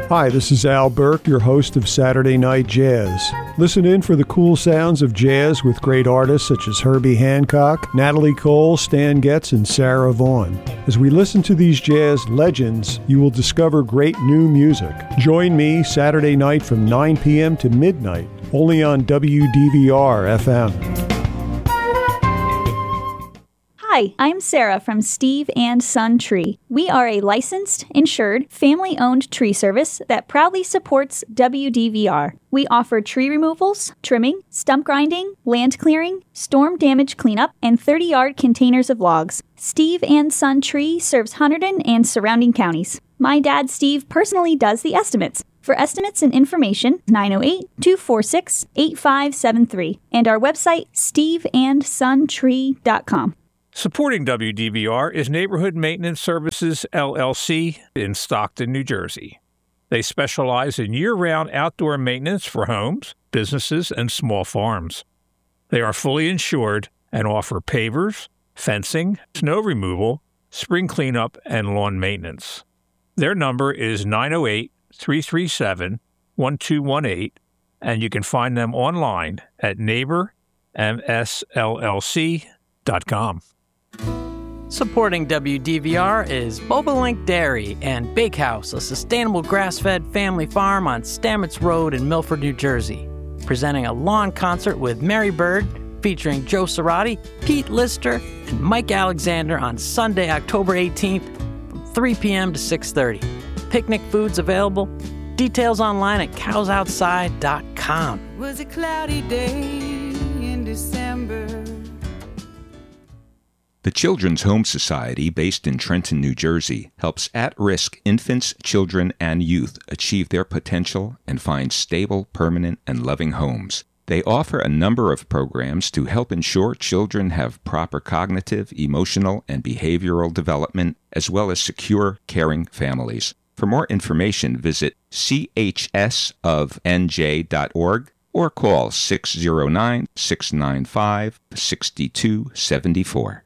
Hi, this is Al Burke, your host of Saturday Night Jazz. Listen in for the cool sounds of jazz with great artists such as Herbie Hancock, Natalie Cole, Stan Getz, and Sarah Vaughan. As we listen to these jazz legends, you will discover great new music. Join me Saturday night from 9 p.m. to midnight, only on WDVR FM. Hi, I'm Sarah from Steve and Son Tree. We are a licensed, insured, family-owned tree service that proudly supports WDVR. We offer tree removals, trimming, stump grinding, land clearing, storm damage cleanup, and 30-yard containers of logs. Steve and Son Tree serves Hunterdon and surrounding counties. My dad, Steve, personally does the estimates. For estimates and information, 908-246-8573, and our website, steveandsuntree.com. Supporting WDVR is Neighborhood Maintenance Services, LLC in Stockton, New Jersey. They specialize in year-round outdoor maintenance for homes, businesses, and small farms. They are fully insured and offer pavers, fencing, snow removal, spring cleanup, and lawn maintenance. Their number is 908-337-1218, and you can find them online at neighbormsllc.com. Supporting WDVR is Bobolink Dairy and Bakehouse, a sustainable grass-fed family farm on Stamets Road in Milford, New Jersey. Presenting a lawn concert with Mary Bird, featuring Joe Cerati, Pete Lister, and Mike Alexander on Sunday, October 18th from 3 p.m. to 6:30. Picnic foods available. Details online at cowsoutside.com. It was a cloudy day in December. The Children's Home Society, based in Trenton, New Jersey, helps at-risk infants, children, and youth achieve their potential and find stable, permanent, and loving homes. They offer a number of programs to help ensure children have proper cognitive, emotional, and behavioral development, as well as secure, caring families. For more information, visit chsofnj.org or call 609-695-6274.